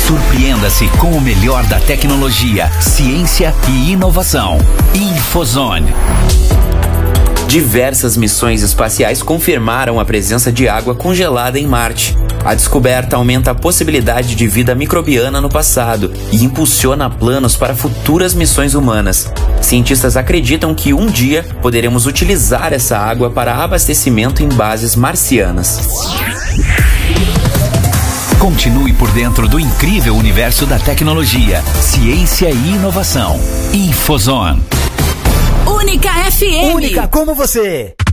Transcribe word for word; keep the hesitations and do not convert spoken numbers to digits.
Surpreenda-se com o melhor da tecnologia, ciência e inovação. Infozone. Diversas missões espaciais confirmaram a presença de água congelada em Marte. A descoberta aumenta a possibilidade de vida microbiana no passado e impulsiona planos para futuras missões humanas. Cientistas acreditam que um dia poderemos utilizar essa água para abastecimento em bases marcianas. Continue por dentro do incrível universo da tecnologia, ciência e inovação. Infozone. Única F M. Única como você.